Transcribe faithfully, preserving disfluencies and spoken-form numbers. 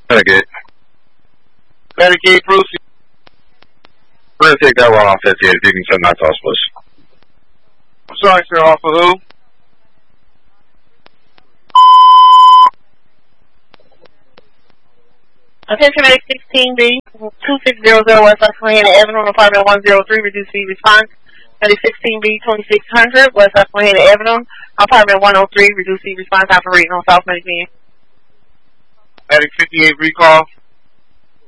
Medicaid. Medicaid, proceed. I'm going to take that one off fifty-eight if you can send that to us, please. I'm sorry, sir, off of who? Attention A sixteen B, two six zero zero West Susquehanna Avenue, apartment one oh three, reduced fee response. Medic sixteen B, twenty-six hundred West Susquehanna Avenue, apartment one oh three, reduced fee response, operating on South Medic. Medic fifty-eight, recall.